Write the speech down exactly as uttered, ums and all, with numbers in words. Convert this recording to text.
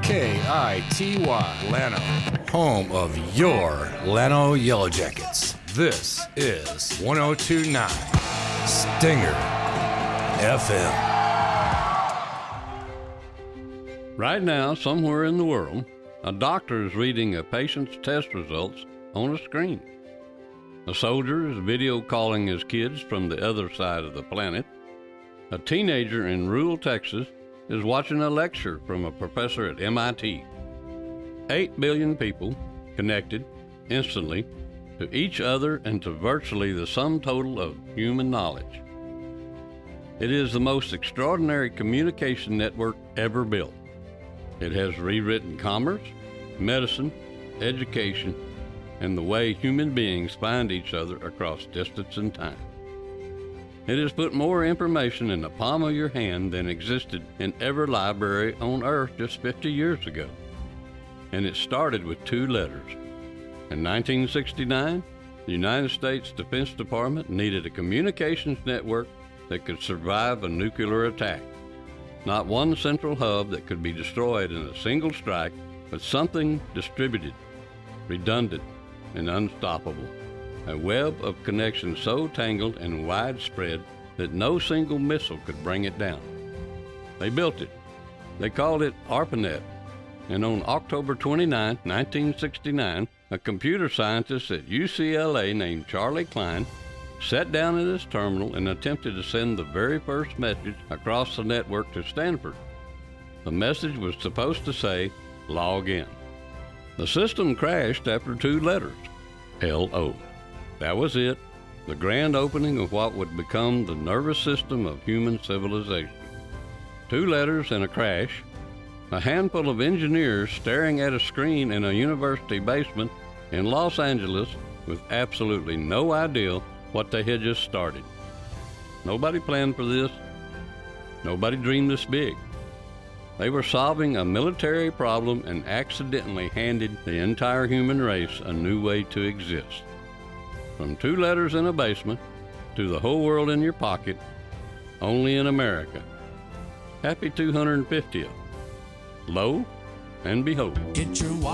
K I T Y, Llano, home of your Llano Yellow Jackets. This is one oh two point nine Stinger F M. Right now, somewhere in the world, a doctor is reading a patient's test results on a screen. A soldier is video calling his kids from the other side of the planet. A teenager in rural Texas is watching a lecture from a professor at M I T. Eight billion people connected instantly to each other and to virtually the sum total of human knowledge. It is the most extraordinary communication network ever built. It has rewritten commerce, medicine, education, and the way human beings find each other across distance and time. It has put more information in the palm of your hand than existed in every library on Earth just fifty years ago. And it started with two letters. In nineteen sixty-nine, the United States Defense Department needed a communications network that could survive a nuclear attack. Not one central hub that could be destroyed in a single strike, but something distributed, redundant, and unstoppable. A web of connections so tangled and widespread that no single missile could bring it down. They built it. They called it ARPANET. And on October twenty-ninth, nineteen sixty-nine, a computer scientist at U C L A named Charlie Klein sat down at his terminal and attempted to send the very first message across the network to Stanford. The message was supposed to say, log in. The system crashed after two letters, L O. That was it, the grand opening of what would become the nervous system of human civilization. Two letters and a crash, a handful of engineers staring at a screen in a university basement in Los Angeles with absolutely no idea what they had just started. Nobody planned for this. Nobody dreamed this big. They were solving a military problem and accidentally handed the entire human race a new way to exist. From two letters in a basement to the whole world in your pocket, only in America. Happy two hundred fiftieth. Lo and behold. Get your